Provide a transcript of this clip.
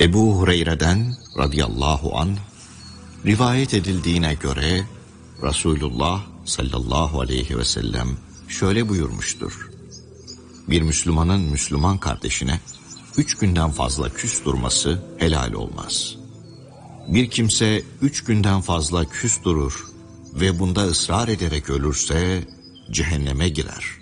Ebu Hureyre'den radıyallahu anh rivayet edildiğine göre Resulullah sallallahu aleyhi ve sellem şöyle buyurmuştur: Bir Müslümanın Müslüman kardeşine 3 günden fazla küs durması helal olmaz. Bir kimse 3 günden fazla küs durur ve bunda ısrar ederek ölürse cehenneme girer.